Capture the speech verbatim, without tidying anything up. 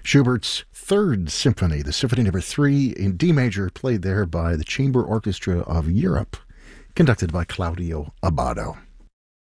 Schubert's Third Symphony, the Symphony Number Three in D major, played there by the Chamber Orchestra of Europe, conducted by Claudio Abbado.